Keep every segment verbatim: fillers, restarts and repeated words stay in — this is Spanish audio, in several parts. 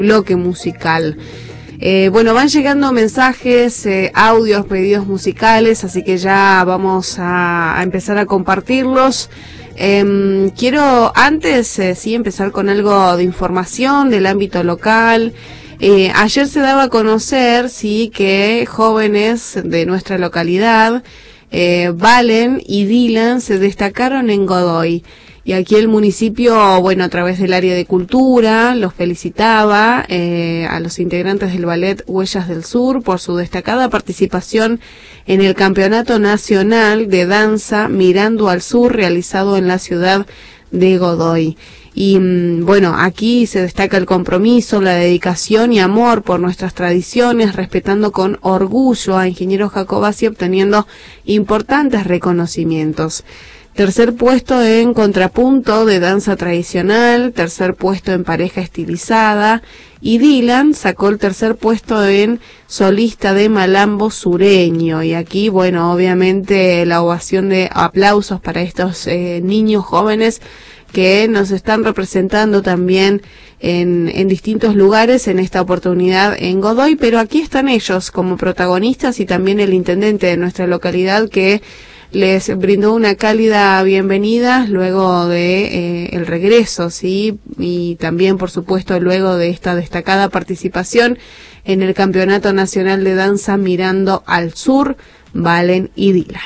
bloque musical. Eh, bueno, van llegando mensajes, eh, audios, pedidos musicales, así que ya vamos a, a empezar a compartirlos. Eh, quiero antes, eh, sí, empezar con algo de información del ámbito local. Eh, ayer se daba a conocer, sí, que jóvenes de nuestra localidad, eh, Valen y Dylan, se destacaron en Godoy. Y aquí el municipio, bueno, a través del área de cultura, los felicitaba eh, a los integrantes del ballet Huellas del Sur por su destacada participación en el Campeonato Nacional de Danza Mirando al Sur, realizado en la ciudad de Godoy. Y bueno, aquí se destaca el compromiso, la dedicación y amor por nuestras tradiciones, respetando con orgullo a Ingeniero Jacobacci, obteniendo importantes reconocimientos. Tercer puesto en contrapunto de danza tradicional, tercer puesto en pareja estilizada, y Dylan sacó el tercer puesto en solista de malambo sureño. Y aquí, bueno, obviamente la ovación de aplausos para estos eh, niños jóvenes que nos están representando también en, en distintos lugares, en esta oportunidad en Godoy, pero aquí están ellos como protagonistas y también el intendente de nuestra localidad que les brindó una cálida bienvenida luego de eh, el regreso, sí, y también por supuesto luego de esta destacada participación en el Campeonato Nacional de Danza Mirando al Sur, Valen y Dylan.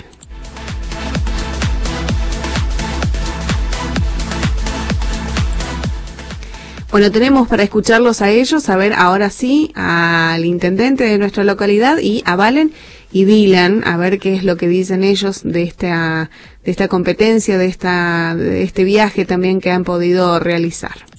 Bueno, tenemos para escucharlos a ellos, a ver ahora sí al intendente de nuestra localidad y a Valen y Dylan, a ver qué es lo que dicen ellos de esta de esta competencia, de esta de este viaje también que han podido realizar.